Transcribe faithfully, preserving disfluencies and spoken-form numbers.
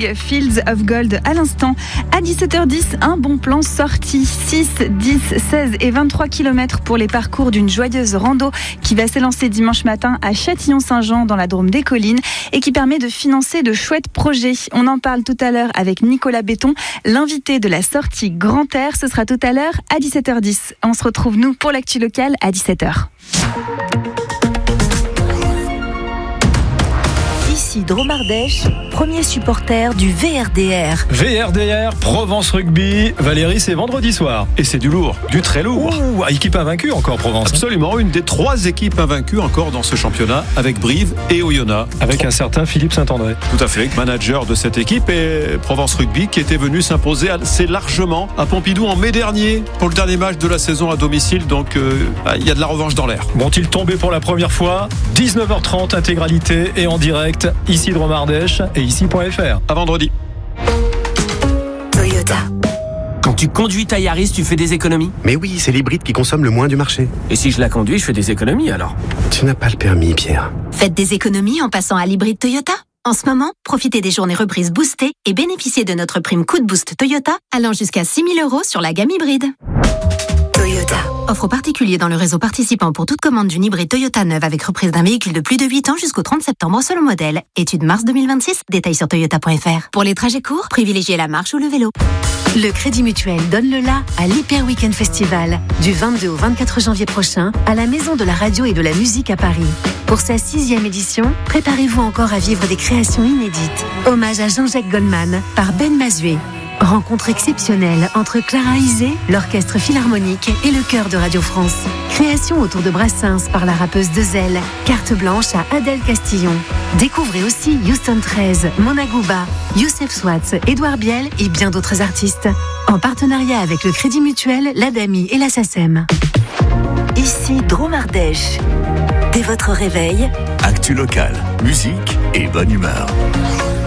King, Fields of Gold à l'instant. À dix-sept heures dix, un bon plan sorti. six, dix, seize et vingt-trois kilomètres pour les parcours d'une joyeuse rando qui va s'élancer dimanche matin à Châtillon-Saint-Jean dans la Drôme des Collines et qui permet de financer de chouettes projets. On en parle tout à l'heure avec Nicolas Béton, l'invité de la sortie Grand Air. Ce sera tout à l'heure à dix-sept heures dix. On se retrouve nous pour l'actu locale à dix-sept heures. Ici Dromardèche, premier supporter du V R D R. V R D R, Provence Rugby. Valérie, c'est vendredi soir. Et c'est du lourd, du très lourd. Ouh, équipe invaincue encore, Provence. Absolument, une des trois équipes invaincues encore dans ce championnat, avec Brive et Oyonnax. Avec un certain Philippe Saint-André. Tout à fait, manager de cette équipe, et Provence Rugby qui était venu s'imposer assez largement à Pompidou en mai dernier pour le dernier match de la saison à domicile. Donc euh, il y a de la revanche dans l'air. Vont-ils tomber pour la première fois ? dix-neuf heures trente, intégralité et en direct, ici Dromardèche et ici.fr. À vendredi. Toyota. Quand tu conduis ta Yaris, tu fais des économies ? Mais oui, c'est l'hybride qui consomme le moins du marché. Et si je la conduis, je fais des économies alors ? Tu n'as pas le permis, Pierre. Faites des économies en passant à l'hybride Toyota. En ce moment, profitez des journées reprises boostées et bénéficiez de notre prime Coup de Boost Toyota allant jusqu'à six mille euros sur la gamme hybride. Toyota. Offre aux particuliers dans le réseau participant pour toute commande d'une hybride Toyota neuve avec reprise d'un véhicule de plus de huit ans jusqu'au trente septembre selon modèle. Étude mars deux mille vingt-six, détails sur toyota point f r. Pour les trajets courts, privilégiez la marche ou le vélo. Le Crédit Mutuel donne le la à l'Hyper Weekend Festival du vingt-deux au vingt-quatre janvier prochain à la Maison de la Radio et de la Musique à Paris. Pour sa sixième édition, préparez-vous encore à vivre des créations inédites. Hommage à Jean-Jacques Goldman par Ben Mazué. Rencontre exceptionnelle entre Clara Isé, l'Orchestre Philharmonique et le Chœur de Radio France. Création autour de Brassens par la rappeuse Dezel. Carte blanche à Adèle Castillon. Découvrez aussi Houston treize, Mona Gouba, Youssef Swatz, Édouard Biel et bien d'autres artistes. En partenariat avec le Crédit Mutuel, l'Adami et la SACEM. Ici Dromardèche. Dès votre réveil, actu locale, musique et bonne humeur.